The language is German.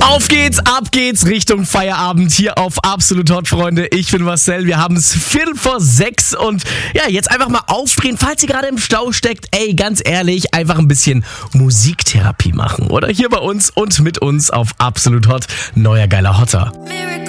Auf geht's, ab geht's Richtung Feierabend hier auf Absolut Hot, Freunde. Ich bin Marcel, wir haben es 5:45 und ja, jetzt einfach mal aufdrehen, falls ihr gerade im Stau steckt. Ey, ganz ehrlich, einfach ein bisschen Musiktherapie machen, oder? Hier bei uns und mit uns auf Absolut Hot, neuer geiler Hotter.